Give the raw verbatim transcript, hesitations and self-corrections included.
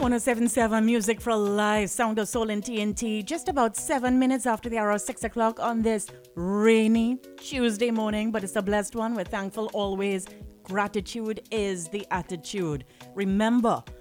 one oh seven point seven Music for Life, Sound of Soul and T N T. Just about seven minutes after the hour of six o'clock on this rainy Tuesday morning, but it's a blessed one. We're thankful always. Gratitude is the attitude. Remember,